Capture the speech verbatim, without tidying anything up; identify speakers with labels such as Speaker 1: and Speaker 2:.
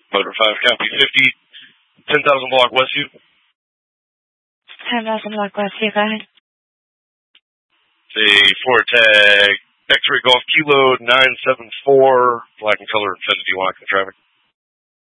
Speaker 1: Motor five, copy fifty, ten thousand block Westview.
Speaker 2: ten thousand block Westview, go ahead.
Speaker 1: Say four tag, X-ray Golf Kilo nine seven four, black and color, Infinity walking traffic.